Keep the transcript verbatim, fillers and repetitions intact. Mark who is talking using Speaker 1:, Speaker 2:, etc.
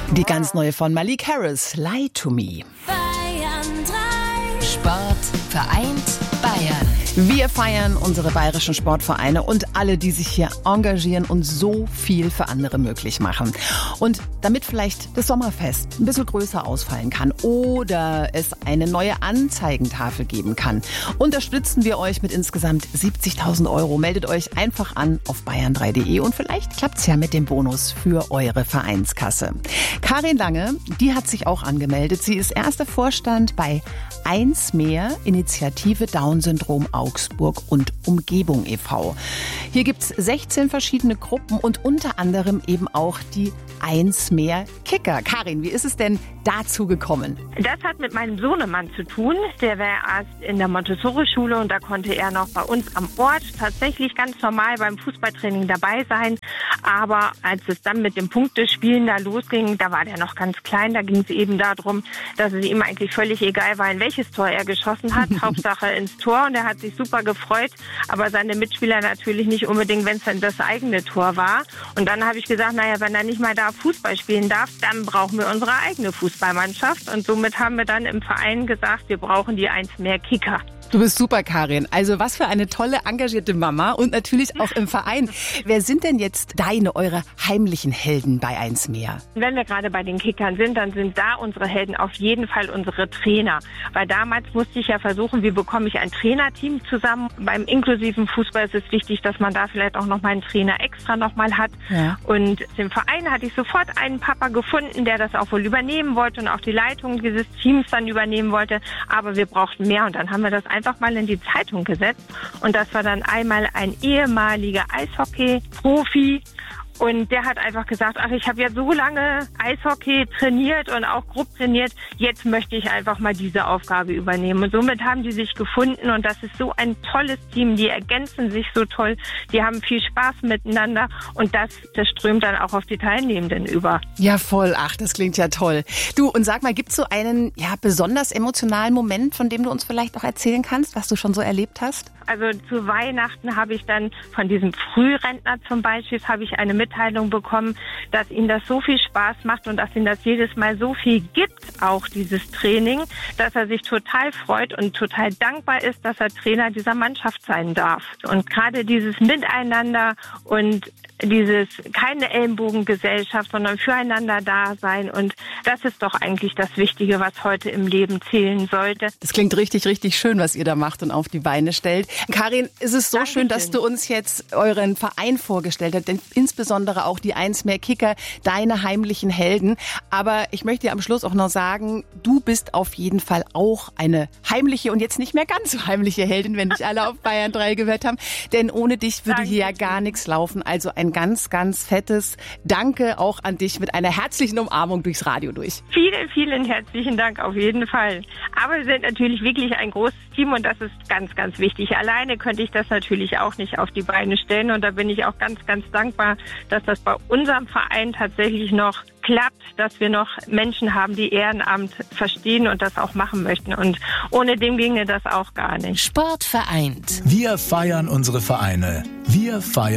Speaker 1: Die ganz neue von Malik Harris, Lie to Me.
Speaker 2: Bayern drei. Sport vereint Bayern.
Speaker 1: Wir feiern unsere bayerischen Sportvereine und alle, die sich hier engagieren und so viel für andere möglich machen. Und damit vielleicht das Sommerfest ein bisschen größer ausfallen kann oder es eine neue Anzeigentafel geben kann, unterstützen wir euch mit insgesamt siebzigtausend Euro. Meldet euch einfach an auf bayern drei punkt de und vielleicht klappt's ja mit dem Bonus für eure Vereinskasse. Karin Lange, die hat sich auch angemeldet. Sie ist erster Vorstand bei Eins mehr, Initiative Down-Syndrom Augsburg und Umgebung e V. Hier gibt's sechzehn verschiedene Gruppen und unter anderem eben auch die Eins mehr Kicker. Karin, wie ist es denn dazu gekommen?
Speaker 3: Das hat mit meinem Sohnemann zu tun. Der war erst in der Montessori-Schule und da konnte er noch bei uns am Ort tatsächlich ganz normal beim Fußballtraining dabei sein. Aber als es dann mit dem Punktespielen da losging, da war der noch ganz klein. Da ging es eben darum, dass es ihm eigentlich völlig egal war, in welches Tor er geschossen hat. Hauptsache ins Tor, und er hat sich super gefreut. Aber seine Mitspieler natürlich nicht unbedingt, wenn es dann das eigene Tor war. Und dann habe ich gesagt, naja, wenn er nicht mal da Fußball spielen darf, dann brauchen wir unsere eigene Fußballmannschaft. Und somit haben wir dann im Verein gesagt, wir brauchen die Eins mehr Kicker.
Speaker 1: Du bist super, Karin. Also was für eine tolle, engagierte Mama und natürlich auch im Verein. Wer sind denn jetzt deine, eure heimlichen Helden bei Eins mehr?
Speaker 3: Wenn wir gerade bei den Kickern sind, dann sind da unsere Helden auf jeden Fall unsere Trainer. Weil damals musste ich ja versuchen, wie bekomme ich ein Trainerteam zusammen. Beim inklusiven Fußball ist es wichtig, dass man da vielleicht auch noch mal einen Trainer extra noch mal hat. Ja. Und im Verein hatte ich sofort einen Papa gefunden, der das auch wohl übernehmen wollte und auch die Leitung dieses Teams dann übernehmen wollte. Aber wir brauchten mehr, und dann haben wir das einfach mal in die Zeitung gesetzt. Und das war dann einmal ein ehemaliger Eishockey-Profi. Und der hat einfach gesagt, ach, ich habe ja so lange Eishockey trainiert und auch grob trainiert, jetzt möchte ich einfach mal diese Aufgabe übernehmen. Und somit haben die sich gefunden, und das ist so ein tolles Team, die ergänzen sich so toll, die haben viel Spaß miteinander, und das, das strömt dann auch auf die Teilnehmenden über.
Speaker 1: Ja, voll, ach, das klingt ja toll. Du, und sag mal, gibt's so einen ja besonders emotionalen Moment, von dem du uns vielleicht noch erzählen kannst, was du schon so erlebt hast?
Speaker 3: Also zu Weihnachten habe ich dann von diesem Frührentner zum Beispiel, habe ich eine Mitteilung bekommen, dass ihm das so viel Spaß macht und dass ihm das jedes Mal so viel gibt, auch dieses Training, dass er sich total freut und total dankbar ist, dass er Trainer dieser Mannschaft sein darf. Und gerade dieses Miteinander und dieses keine Ellenbogengesellschaft, sondern füreinander da sein, und das ist doch eigentlich das Wichtige, was heute im Leben zählen sollte.
Speaker 1: Das klingt richtig, richtig schön, was ihr da macht und auf die Beine stellt. Karin, es ist so
Speaker 3: Dankeschön.
Speaker 1: Schön, dass du uns jetzt euren Verein vorgestellt hast, denn insbesondere auch die Eins mehr Kicker, deine heimlichen Helden. Aber ich möchte dir am Schluss auch noch sagen, du bist auf jeden Fall auch eine heimliche und jetzt nicht mehr ganz so heimliche Heldin, wenn dich alle auf Bayern drei gehört haben. Denn ohne dich würde
Speaker 3: Danke.
Speaker 1: hier ja gar nichts laufen. Also ein ganz, ganz fettes Danke auch an dich mit einer herzlichen Umarmung durchs Radio durch.
Speaker 3: Vielen, vielen herzlichen Dank auf jeden Fall. Aber wir sind natürlich wirklich ein großes Team, und das ist ganz, ganz wichtig. Alleine könnte ich das natürlich auch nicht auf die Beine stellen, und da bin ich auch ganz, ganz dankbar, dass das bei unserem Verein tatsächlich noch klappt, dass wir noch Menschen haben, die Ehrenamt verstehen und das auch machen möchten. Und ohne dem ginge das auch gar nicht.
Speaker 2: Sport vereint.
Speaker 4: Wir feiern unsere Vereine. Wir feiern